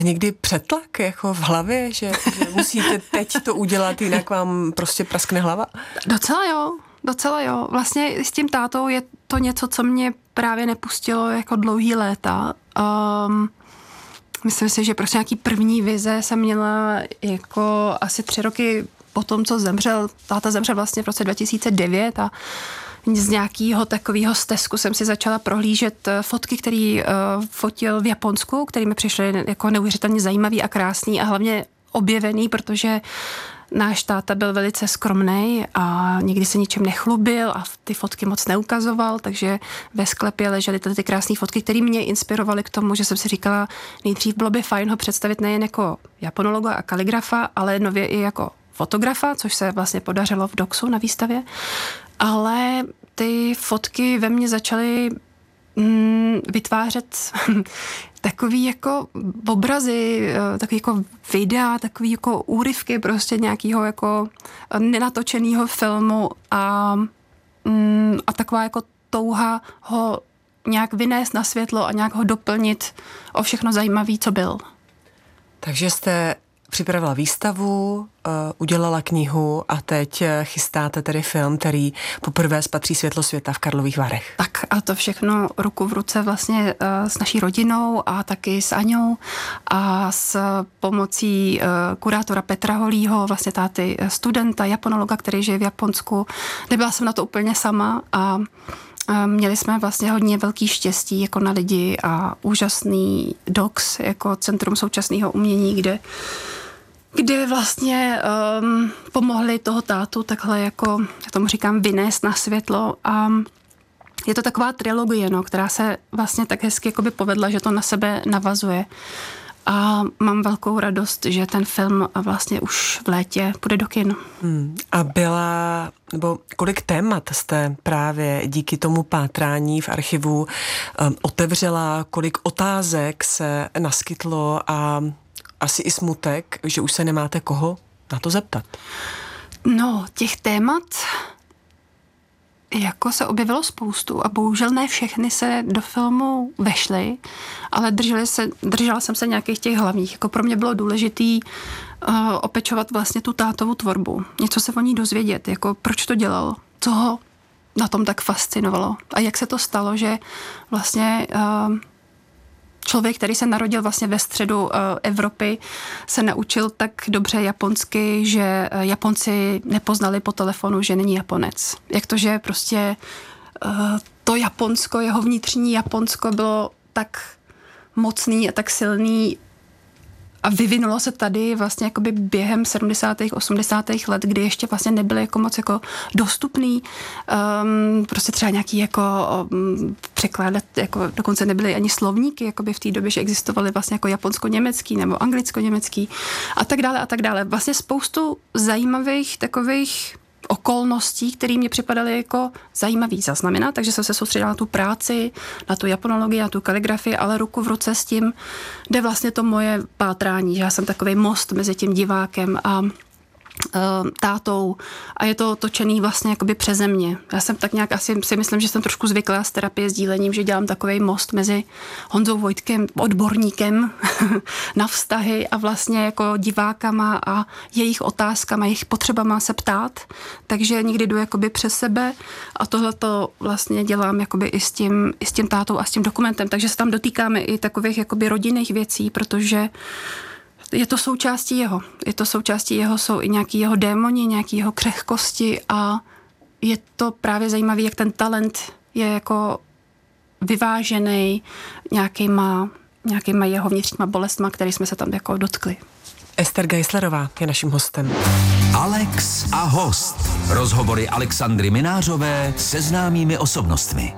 Někdy přetlak jako v hlavě, že musíte teď to udělat, jinak vám prostě praskne hlava? Docela jo. Vlastně s tím tátou je to něco, co mě právě nepustilo jako dlouhý léta. Myslím si, že prostě nějaký první vize jsem měla jako asi 3 roky po tom, co zemřel. Táta zemřel vlastně v roce 2009 a z nějakého takového stesku jsem si začala prohlížet fotky, které fotil v Japonsku, které mi přišly jako neuvěřitelně zajímavý a krásný a hlavně objevený, protože náš táta byl velice skromnej a nikdy se ničem nechlubil a ty fotky moc neukazoval, takže ve sklepě ležely ty krásné fotky, které mě inspirovaly k tomu, že jsem si říkala, nejdřív bylo by fajn ho představit nejen jako japonologa a kaligrafa, ale nově i jako fotografa, což se vlastně podařilo v Doxu na výstavě. Ale ty fotky ve mně začaly vytvářet takový jako obrazy, takový jako videa, takový jako úryvky prostě nějakého jako nenatočeného filmu a taková jako touha ho nějak vynést na světlo a nějak ho doplnit o všechno zajímavé, co byl. Takže jste připravila výstavu, udělala knihu a teď chystáte tedy film, který poprvé spatří světlo světa v Karlových Varech. Tak a to všechno ruku v ruce vlastně s naší rodinou a taky s Aňou a s pomocí kurátora Petra Holího, vlastně táty studenta, japonologa, který žije v Japonsku. Nebyla jsem na to úplně sama a měli jsme vlastně hodně velký štěstí jako na lidi a úžasný Dox jako Centrum současného umění, kde vlastně pomohli toho tátu takhle jako, já tomu říkám, vynést na světlo a je to taková trilogie, která se vlastně tak hezky jakoby povedla, že to na sebe navazuje. A mám velkou radost, že ten film vlastně už v létě půjde do kin. A kolik témat jste právě díky tomu pátrání v archivu otevřela, kolik otázek se naskytlo a asi i smutek, že už se nemáte koho na to zeptat? No, těch témat jako se objevilo spoustu a bohužel ne všechny se do filmu vešly, ale držela jsem se nějakých těch hlavních. Jako pro mě bylo důležitý opečovat vlastně tu tátovu tvorbu. Něco se o ní dozvědět, jako proč to dělal, co ho na tom tak fascinovalo a jak se to stalo, že vlastně člověk, který se narodil vlastně ve středu Evropy, se naučil tak dobře japonsky, že Japonci nepoznali po telefonu, že není Japonec. Jak to, že prostě to Japonsko, jeho vnitřní Japonsko bylo tak mocný a tak silný a vyvinulo se tady vlastně jakoby během 70. 80. let, kdy ještě vlastně nebyly jako moc jako dostupný, prostě třeba nějaký jako překládat, jako dokonce nebyly ani slovníky, jakoby v té době, že existovaly vlastně jako japonsko-německý nebo anglicko-německý a tak dále a tak dále. Vlastně spoustu zajímavých takových okolností, které mě připadaly jako zajímavý zaznamenat, takže jsem se soustředila na tu práci, na tu japonologii, na tu kaligrafii, ale ruku v ruce s tím jde vlastně to moje pátrání, že já jsem takovej most mezi tím divákem a tátou a je to točený vlastně jakoby přeze mě. Já jsem tak nějak asi si myslím, že jsem trošku zvyklá z terapie sdílením, že dělám takovej most mezi Honzou Vojtkem, odborníkem na vztahy a vlastně jako divákama a jejich otázkama, jejich potřebama se ptát, takže někdy jdu jakoby přes sebe a tohle to vlastně dělám jakoby i s tím tátou a s tím dokumentem, takže se tam dotýkáme i takových jakoby rodinných věcí, protože je to součástí jeho, jsou i nějaký jeho démoni, nějaký jeho křehkosti a je to právě zajímavé, jak ten talent je jako vyvážený nějakýma jeho vnitřníma bolestma, který jsme se tam jako dotkli. Ester Geislerová je naším hostem. Alex a host. Rozhovory Alexandry Minářové se známými osobnostmi.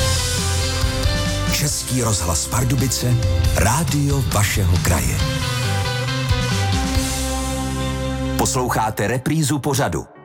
Český rozhlas Pardubice, rádio vašeho kraje. Posloucháte reprízu pořadu